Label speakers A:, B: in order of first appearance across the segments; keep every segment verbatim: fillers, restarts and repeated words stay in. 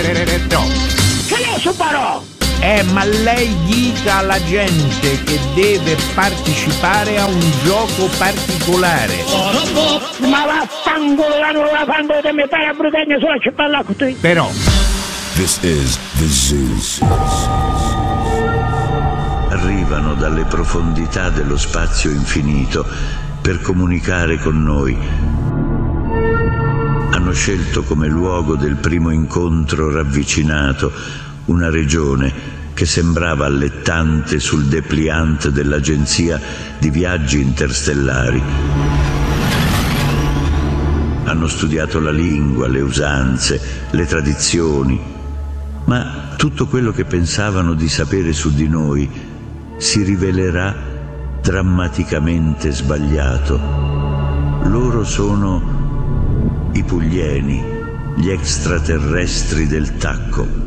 A: Che ne so però?
B: Eh, ma lei dica alla gente che deve partecipare a un gioco particolare.
A: Ma vaffanculo, la nuova fango di me fare a brutagna sulla città con te.
B: Però
C: This is the Zoo.
D: Arrivano dalle profondità dello spazio infinito per comunicare con noi. Hanno scelto come luogo del primo incontro ravvicinato una regione che sembrava allettante sul dépliant dell'agenzia di viaggi interstellari. Hanno studiato la lingua, le usanze, le tradizioni, ma tutto quello che pensavano di sapere su di noi si rivelerà drammaticamente sbagliato. Loro sono i Puglieni, gli extraterrestri del tacco.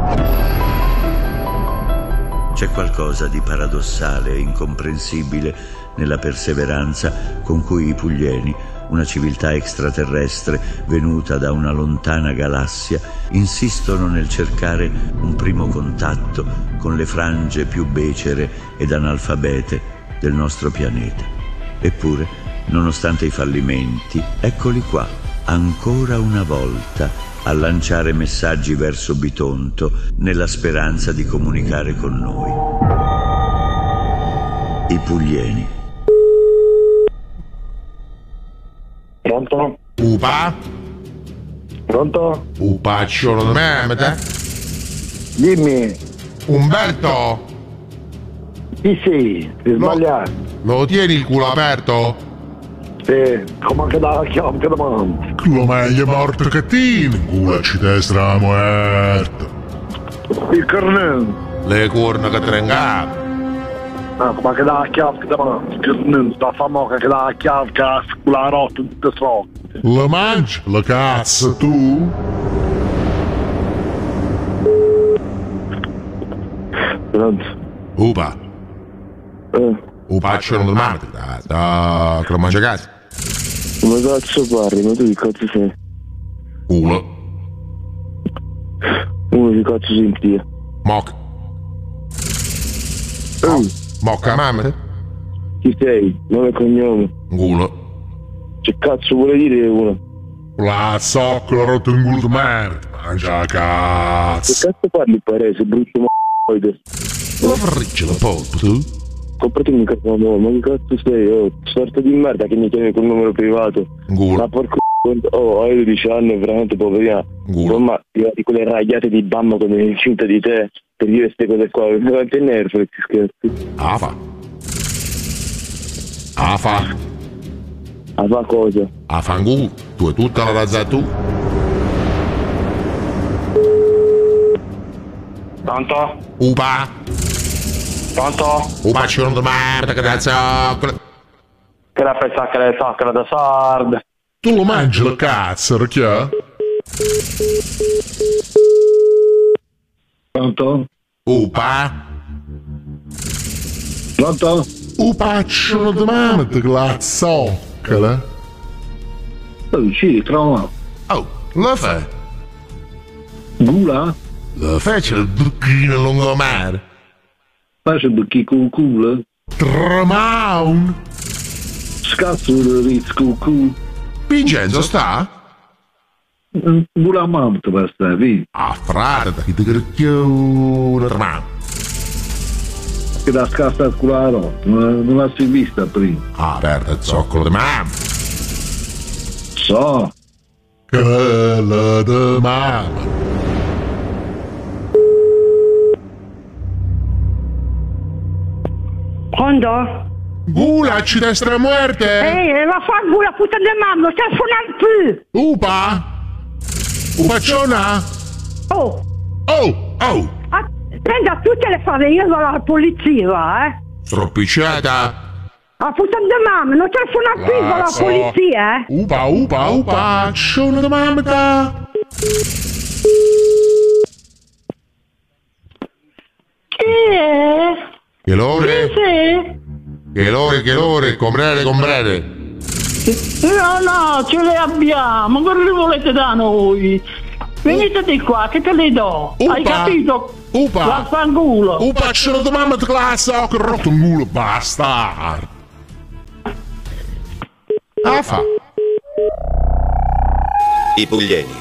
D: C'è qualcosa di paradossale e incomprensibile nella perseveranza con cui i Puglieni, una civiltà extraterrestre venuta da una lontana galassia, insistono nel cercare un primo contatto con le frange più becere ed analfabete del nostro pianeta. Eppure, nonostante i fallimenti, eccoli qua, ancora una volta, a lanciare messaggi verso Bitonto nella speranza di comunicare con noi. I Puglieni.
E: Pronto?
F: Upa?
E: Pronto?
F: Upacciolo di merda?
E: Dimmi.
F: Umberto?
E: Chi sei? Ti sbagliato.
F: Lo tieni il culo aperto?
E: Sì, come anche da chiave che domanda.
F: Culo meglio morto che ti, culo ci destra muerto.
E: Il cornello.
F: Le corna che trenga.
E: Ah, come anche da chiave che domanda. Il cornello, sta famosa che da chiave che ha la rotta in tutte le
F: La mangi, la cazzo tu?
E: Pronto?
F: Upa.
E: Eh.
F: Upacciolo di merda. Da, che lo mangia cazzo.
E: Come cazzo parli? Ma tu che cazzo sei?
F: Culo.
E: Uno che cazzo senti?
F: Moc.
E: Oh.
F: Mocca mamma?
E: Chi sei? Nome e cognome?
F: Culo.
E: Che cazzo vuole dire uno?
F: La zoccola rotto in culo di merda. Mangia
E: Che
F: cazzo.
E: cazzo parli parese, brutto m***oide?
F: La frigge la polpo tu?
E: Comprati un microfono nuovo, ma che cazzo sei? Oh, sorta di merda che mi chiami col numero privato.
F: Culo.
E: Ma porco oh, hai dodici anni, veramente poverina. Insomma, di quelle ragliate di bambo che mi è incinta di te per dire queste cose qua. Mi davanti ai nervi, ti scherzi.
F: Ah fa. Ah fa.
E: Ah fa cosa?
F: Ah fa un culo. Tu è tutta la razza tu.
E: Pronto?
F: Upa.
E: Pronto?
F: Upacciolo di merda che da zoccola.
E: Che la fai sacca le zoccole da sorda?
F: Tu lo mangi la cazzo, racchia?
E: Pronto?
F: Upa.
E: Pronto?
F: Upacciolo di merda che la zoccola.
E: Oh, sì, trova.
F: Oh, la fai?
E: Gula?
F: La fece il buchino lungomare.
E: Faccio perché con culo?
F: Tramaun.
E: Scazzo di rizzo con culo.
F: Vincenzo sta?
E: Gula mamma ti basta, vedi?
F: Ah, frate, che ti gricchio tramaun.
E: Che da scassa al culo non l'ha si vista prima.
F: Ah, perde il zoccolo di mamma.
E: So.
F: Quella di mamma.
G: Pronto?
F: Gula, ci destra muerte!
G: Ehi, va a fare gula puttana di mamma, non telefonare più!
F: Upa! Upacciona!
G: Oh!
F: Oh! Oh!
G: Ah, prenda tutte le fare, io vado alla polizia, va, eh!
F: Stropicciata!
G: La puttana di mamma, non telefonare più, vado alla
F: so.
G: polizia, eh!
F: Upa, upa, upa! Scena di mamma!
G: Chi è?
F: Che lore?
G: Chi sei?
F: Che lore, che lore? Comprare, comprare!
H: No, no, ce le abbiamo, cosa le volete da noi?
A: Venite di qua che te le do.
F: Upa.
A: Hai capito?
F: Upa.
A: Vaffanculo.
F: Upa, c'è la domanda di classe, ho che rotto il culo, basta. Ah, fa.
H: I puglieni.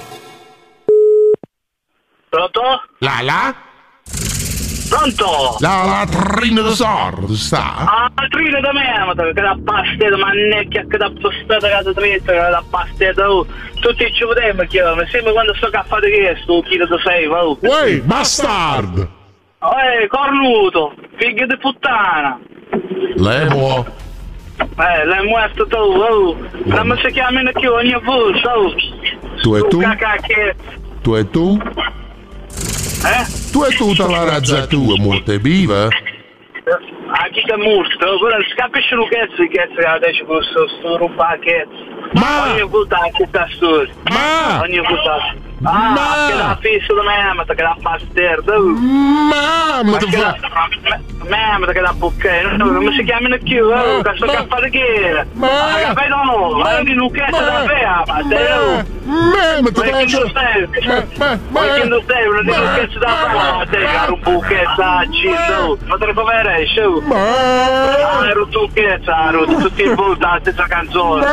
E: Pronto?
F: La la?
E: Pronto?
F: La la trina da sordo, sta?
E: Ah, trina da me, che da pastetta, mannecchia, che da postata casa tretta, che da pastetta, oh. Tutti ci vediamo, che mi sembra quando sto caffate che sto, chilo da sei, oh.
F: Uè, bastard!
E: Ehi, cornuto, figlio di puttana.
F: Lei può?
E: Eh, l'hai muerto tu, oh. Non mi si chiamano più ogni volta, oh.
F: Tu e tu?
E: Cacacche.
F: Tu e tu?
E: Eh?
F: Tu e tutta la razza tua, molto viva?
E: A chi che morto? Ora capisci un cazzo di cazzo che adesso con sto ruba cazzo.
F: Ma!
E: Ogni volta che sta storia.
F: Ma!
E: Ogni volta. Ah,
F: Ma!
E: che la fissa da me, che la bastardo.
F: Ma! Ma
E: che la... Me, che la bocca, non mi si chiamano più, oh, che sto caffare che. Ma! Ma capito no? Ma non un cazzo da vera, ma te,
F: Ma! Ma te
E: che non stai? Ma che non stai? Non dico un cazzo da vera, ma te che un buchetto a cinto. Ma te ne puoi vedere, show?
F: Ma!
E: Ah, ero tu che ero tutti i volti la stessa canzone.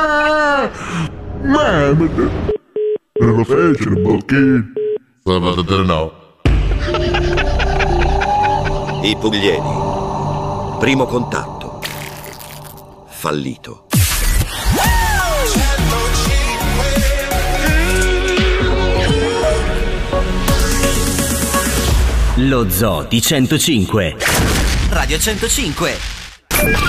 F: Ma! Ma! Non lo fece, un bocchino. Salvate te no.
H: I puglieni. Primo contatto. Fallito.
I: Lo Zoo di centocinque. Radio centocinque.